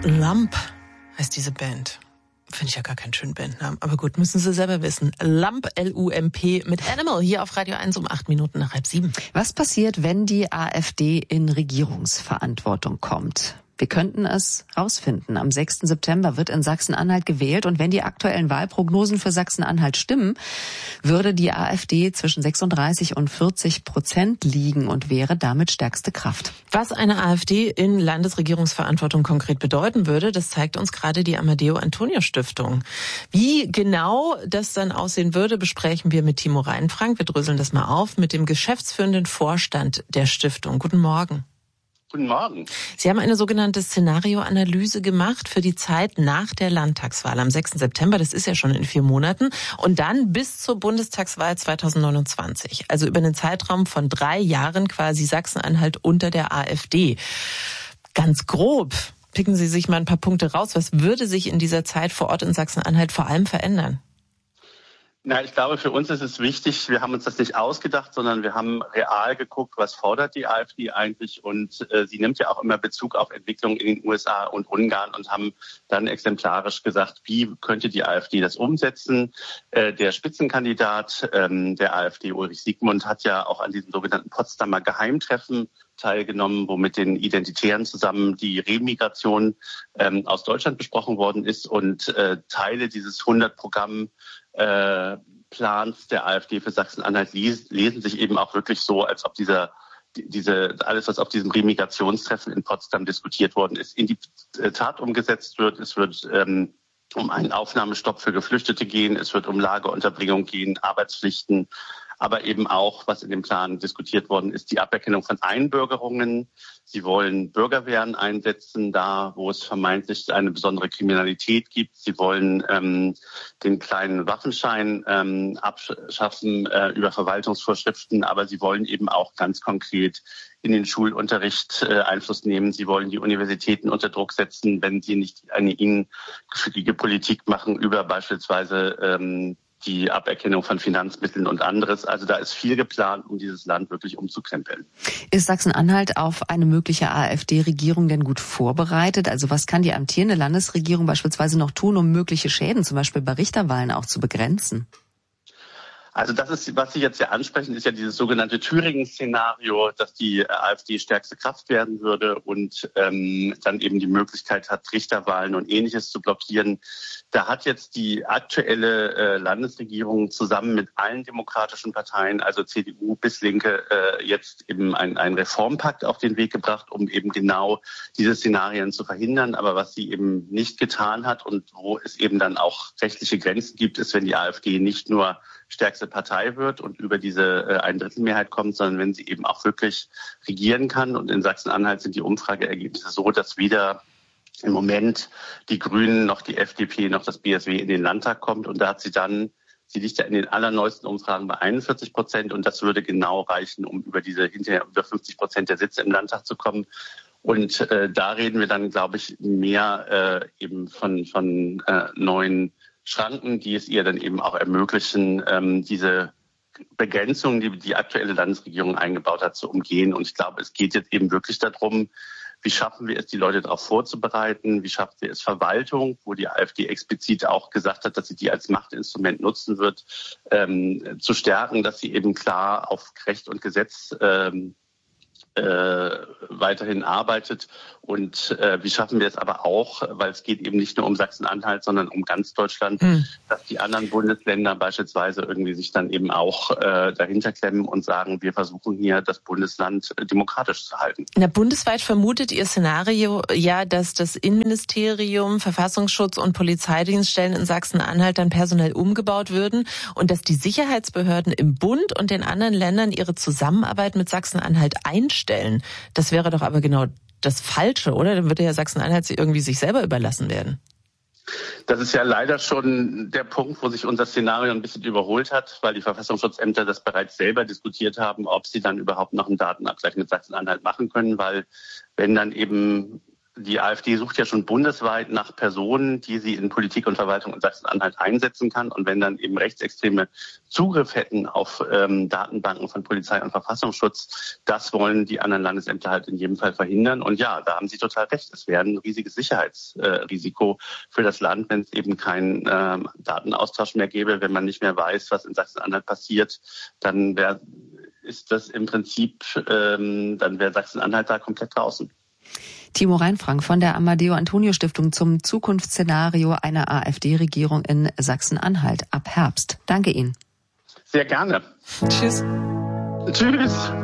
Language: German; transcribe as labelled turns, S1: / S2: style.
S1: Lump heißt diese Band. Finde ich ja gar keinen schönen Bandnamen. Aber gut, müssen Sie selber wissen. Lump, L-U-M-P mit Animal hier auf Radio 1 um 7:08.
S2: Was passiert, wenn die AfD in Regierungsverantwortung kommt? Wir könnten es rausfinden. Am 6. September wird in Sachsen-Anhalt gewählt und wenn die aktuellen Wahlprognosen für Sachsen-Anhalt stimmen, würde die AfD zwischen 36% und 40% liegen und wäre damit stärkste Kraft.
S1: Was eine AfD in Landesregierungsverantwortung konkret bedeuten würde, das zeigt uns gerade die Amadeo-Antonio-Stiftung. Wie genau das dann aussehen würde, besprechen wir mit Timo Reinfrank. Wir dröseln das mal auf mit dem geschäftsführenden Vorstand der Stiftung. Guten Morgen.
S3: Guten Morgen.
S1: Sie haben eine sogenannte Szenarioanalyse gemacht für die Zeit nach der Landtagswahl am 6. September. Das ist ja schon in 4 Monaten. Und dann bis zur Bundestagswahl 2029. Also über einen Zeitraum von 3 Jahren quasi Sachsen-Anhalt unter der AfD. Ganz grob, picken Sie sich mal ein paar Punkte raus. Was würde sich in dieser Zeit vor Ort in Sachsen-Anhalt vor allem verändern?
S3: Na, ich glaube, für uns ist es wichtig, wir haben uns das nicht ausgedacht, sondern wir haben real geguckt, was fordert die AfD eigentlich. Und sie nimmt ja auch immer Bezug auf Entwicklungen in den USA und Ungarn und haben dann exemplarisch gesagt, wie könnte die AfD das umsetzen. Der Spitzenkandidat der AfD, Ulrich Siegmund, hat ja auch an diesem sogenannten Potsdamer Geheimtreffen teilgenommen, wo mit den Identitären zusammen die Remigration aus Deutschland besprochen worden ist. Und Teile dieses 100-Programm Plans der AfD für Sachsen-Anhalt lesen sich eben auch wirklich so, als ob alles, was auf diesem Remigrationstreffen in Potsdam diskutiert worden ist, in die Tat umgesetzt wird. Es wird um einen Aufnahmestopp für Geflüchtete gehen, es wird um Lagerunterbringung gehen, Arbeitspflichten, aber eben auch, was in dem Plan diskutiert worden ist, die Aberkennung von Einbürgerungen. Sie wollen Bürgerwehren einsetzen, da wo es vermeintlich eine besondere Kriminalität gibt. Sie wollen den kleinen Waffenschein abschaffen über Verwaltungsvorschriften, aber sie wollen eben auch ganz konkret in den Schulunterricht Einfluss nehmen. Sie wollen die Universitäten unter Druck setzen, wenn sie nicht eine ihnen gefügige Politik machen über beispielsweise die Aberkennung von Finanzmitteln und anderes. Also da ist viel geplant, um dieses Land wirklich umzukrempeln.
S2: Ist Sachsen-Anhalt auf eine mögliche AfD-Regierung denn gut vorbereitet? Also was kann die amtierende Landesregierung beispielsweise noch tun, um mögliche Schäden, zum Beispiel bei Richterwahlen, auch zu begrenzen?
S3: Also das ist, was Sie jetzt ja ansprechen, ist ja dieses sogenannte Thüringen-Szenario, dass die AfD stärkste Kraft werden würde und dann eben die Möglichkeit hat, Richterwahlen und Ähnliches zu blockieren. Da hat jetzt die aktuelle Landesregierung zusammen mit allen demokratischen Parteien, also CDU bis Linke, jetzt eben einen Reformpakt auf den Weg gebracht, um eben genau diese Szenarien zu verhindern. Aber was sie eben nicht getan hat und wo es eben dann auch rechtliche Grenzen gibt, ist, wenn die AfD nicht nur stärkste Partei wird und über diese Ein-Drittel-Mehrheit kommt, sondern wenn sie eben auch wirklich regieren kann. Und in Sachsen-Anhalt sind die Umfrageergebnisse so, dass weder im Moment die Grünen noch die FDP noch das BSW in den Landtag kommt. Und da hat sie liegt ja in den allerneuesten Umfragen bei 41%. Und das würde genau reichen, um hinterher über 50% der Sitze im Landtag zu kommen. Und da reden wir dann, glaube ich, mehr eben von neuen Schranken, die es ihr dann eben auch ermöglichen, diese Begrenzungen, die die aktuelle Landesregierung eingebaut hat, zu umgehen. Und ich glaube, es geht jetzt eben wirklich darum, wie schaffen wir es, die Leute darauf vorzubereiten? Wie schaffen wir es, Verwaltung, wo die AfD explizit auch gesagt hat, dass sie die als Machtinstrument nutzen wird, zu stärken, dass sie eben klar auf Recht und Gesetz weiterhin arbeitet. Und wie schaffen wir es aber auch, weil es geht eben nicht nur um Sachsen-Anhalt, sondern um ganz Deutschland, dass die anderen Bundesländer beispielsweise irgendwie sich dann eben auch dahinter klemmen und sagen, wir versuchen hier das Bundesland demokratisch zu halten.
S1: Na, bundesweit vermutet Ihr Szenario ja, dass das Innenministerium, Verfassungsschutz und Polizeidienststellen in Sachsen-Anhalt dann personell umgebaut würden und dass die Sicherheitsbehörden im Bund und den anderen Ländern ihre Zusammenarbeit mit Sachsen-Anhalt einstellen. Das wäre doch aber genau das Falsche, oder? Dann würde ja Sachsen-Anhalt irgendwie sich selber überlassen werden.
S3: Das ist ja leider schon der Punkt, wo sich unser Szenario ein bisschen überholt hat, weil die Verfassungsschutzämter das bereits selber diskutiert haben, ob sie dann überhaupt noch einen Datenabgleich mit Sachsen-Anhalt machen können, weil wenn dann eben Die AfD sucht ja schon bundesweit nach Personen, die sie in Politik und Verwaltung in Sachsen-Anhalt einsetzen kann. Und wenn dann eben Rechtsextreme Zugriff hätten auf Datenbanken von Polizei und Verfassungsschutz, das wollen die anderen Landesämter halt in jedem Fall verhindern. Und ja, da haben Sie total recht. Es wäre ein riesiges Sicherheitsrisiko für das Land, wenn es eben keinen Datenaustausch mehr gäbe, wenn man nicht mehr weiß, was in Sachsen-Anhalt passiert, dann wäre Sachsen-Anhalt da komplett draußen.
S2: Timo Reinfrank von der Amadeo-Antonio-Stiftung zum Zukunftsszenario einer AfD-Regierung in Sachsen-Anhalt ab Herbst. Danke Ihnen.
S3: Sehr gerne.
S1: Tschüss.
S3: Tschüss.